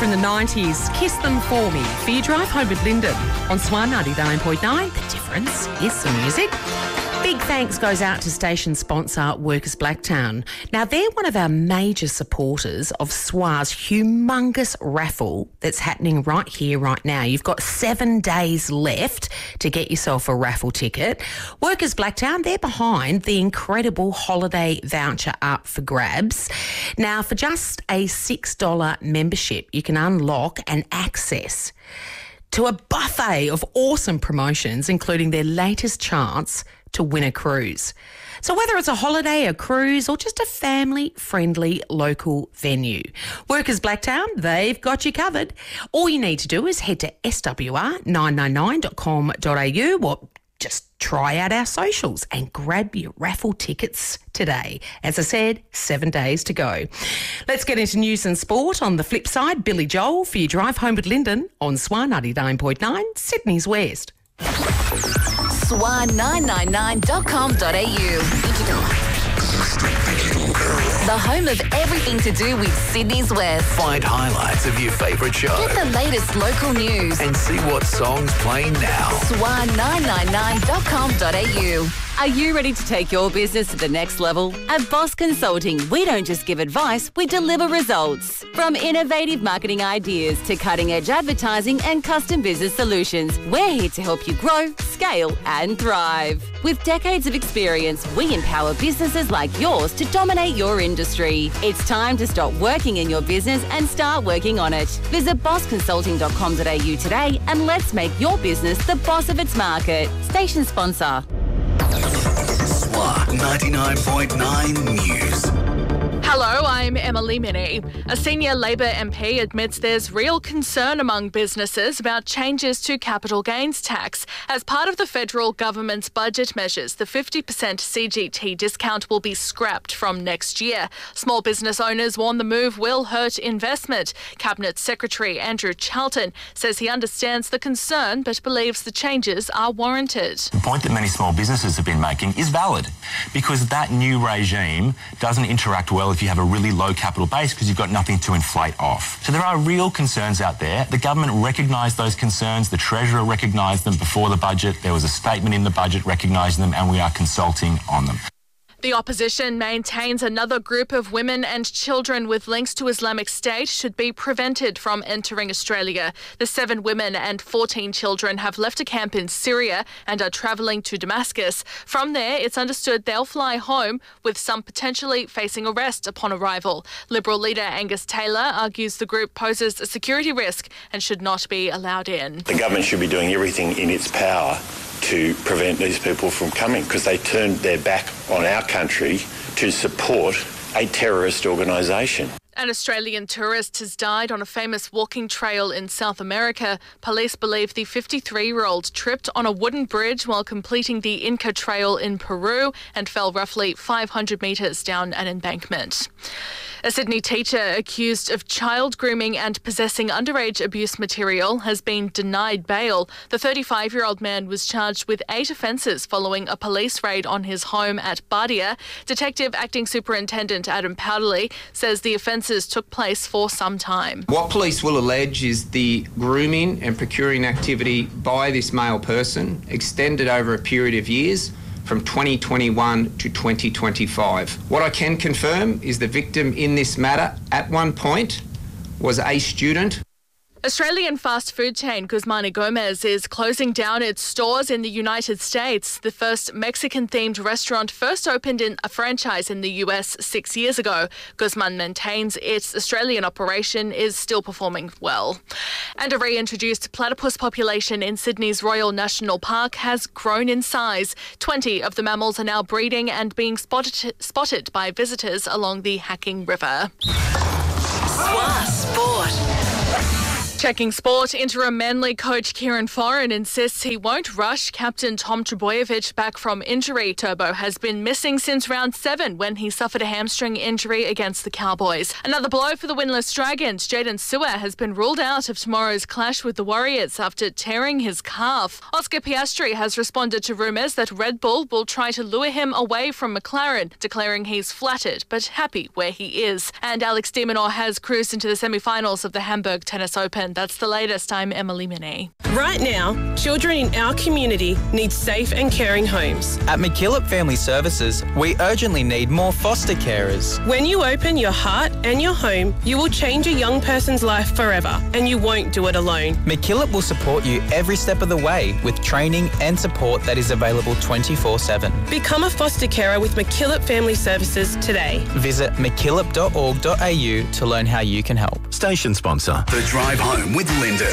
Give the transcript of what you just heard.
from the 90s, Kiss Them For Me, for your drive home with Lyndon on Swan 99.9. The difference is the music. Big thanks goes out to station sponsor Workers Blacktown. Now, they're one of our major supporters of SWA's humongous raffle that's happening right here, right now. You've got 7 days left to get yourself a raffle ticket. Workers Blacktown, they're behind the incredible holiday voucher up for grabs. Now, for just a $6 membership, you can unlock and access to a buffet of awesome promotions, including their latest chance to win a cruise. So whether it's a holiday, a cruise, or just a family-friendly local venue, Workers Blacktown, they've got you covered. All you need to do is head to swr999.com.au or just try out our socials and grab your raffle tickets today. As I said, 7 days to go. Let's get into news and sport. On the flip side, Billy Joel for your drive home with Lyndon on SWA 99.9, Sydney's West. SWA999.com.au. The home of everything to do with Sydney's West. Find highlights of your favourite show. Get the latest local news. And see what song's playing now. SWA999.com.au. Are you ready to take your business to the next level? At Boss Consulting, we don't just give advice, we deliver results. From innovative marketing ideas to cutting-edge advertising and custom business solutions, we're here to help you grow, scale and thrive. With decades of experience, we empower businesses like yours to dominate your industry. It's time to stop working in your business and start working on it. Visit bossconsulting.com.au today and let's make your business the boss of its market. Station sponsor. SWA 99.9 News. Hello, I'm Emily Minnie. A senior Labor MP admits there's real concern among businesses about changes to capital gains tax. As part of the federal government's budget measures, the 50% CGT discount will be scrapped from next year. Small business owners warn the move will hurt investment. Cabinet Secretary Andrew Charlton says he understands the concern but believes the changes are warranted. The point that many small businesses have been making is valid because that new regime doesn't interact well if you have a really low capital base because you've got nothing to inflate off. So there are real concerns out there. The government recognised those concerns. The Treasurer recognised them before the budget. There was a statement in the budget recognising them and we are consulting on them. The opposition maintains another group of women and children with links to Islamic State should be prevented from entering Australia. The 7 women and 14 children have left a camp in Syria and are travelling to Damascus. From there, it's understood they'll fly home, with some potentially facing arrest upon arrival. Liberal leader Angus Taylor argues the group poses a security risk and should not be allowed in. The government should be doing everything in its power to prevent these people from coming because they turned their back on our country to support a terrorist organisation. An Australian tourist has died on a famous walking trail in South America. Police believe the 53-year-old tripped on a wooden bridge while completing the Inca Trail in Peru and fell roughly 500 metres down an embankment. A Sydney teacher accused of child grooming and possessing underage abuse material has been denied bail. The 35-year-old man was charged with 8 offences following a police raid on his home at Bardia. Detective Acting Superintendent Adam Powderly says the offences took place for some time. What police will allege is the grooming and procuring activity by this male person extended over a period of years from 2021 to 2025. What I can confirm is the victim in this matter at one point was a student. Australian fast food chain Guzman y Gomez is closing down its stores in the United States. The first Mexican-themed restaurant first opened in a franchise in the US 6 years ago. Guzman maintains its Australian operation is still performing well. And a reintroduced platypus population in Sydney's Royal National Park has grown in size. 20 of the mammals are now breeding and being spotted by visitors along the Hacking River. SWA Sport. Checking sport, interim Manly coach Kieran Foran insists he won't rush captain Tom Trbojevic back from injury. Turbo has been missing since round 7 when he suffered a hamstring injury against the Cowboys. Another blow for the winless Dragons. Jaden Sewer has been ruled out of tomorrow's clash with the Warriors after tearing his calf. Oscar Piastri has responded to rumours that Red Bull will try to lure him away from McLaren, declaring he's flattered but happy where he is. And Alex de Minaur has cruised into the semi-finals of the Hamburg Tennis Open. That's the latest. I'm Emily Minney. Right now, children in our community need safe and caring homes. At McKillop Family Services, we urgently need more foster carers. When you open your heart and your home, you will change a young person's life forever, and you won't do it alone. McKillop will support you every step of the way with training and support that is available 24/7. Become a foster carer with McKillop Family Services today. Visit mckillop.org.au to learn how you can help. Station sponsor, The Drive Home with Lyndon.